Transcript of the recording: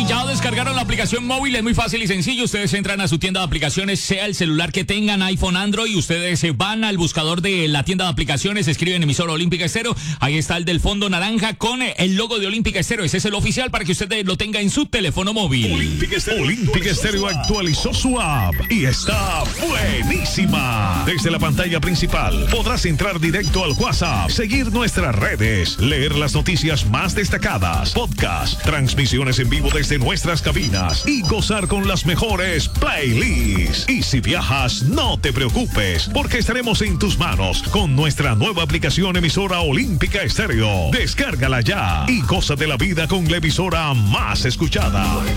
ya descargaron la aplicación móvil, es muy fácil y sencillo. Ustedes entran a su tienda de aplicaciones, sea el celular que tengan, iPhone, Android, y ustedes se van al buscador de la tienda de aplicaciones, escriben emisora Olímpica Estéreo, ahí está el del fondo naranja con el logo de Olímpica Estéreo, ese es el oficial para que usted lo tenga en su teléfono móvil. Olímpica Estéreo actualizó su app y está buenísima. Desde la pantalla principal podrás entrar directo al WhatsApp, seguir nuestras redes, leer las noticias más destacadas, podcast, transmisiones en vivo desde nuestras cabinas y gozar con las mejores playlists. Y si viajas, no te preocupes, porque estaremos en tus manos con nuestra nueva aplicación emisora Olímpica Estéreo. Descárgala ya y goza de la vida con la emisora más escuchada.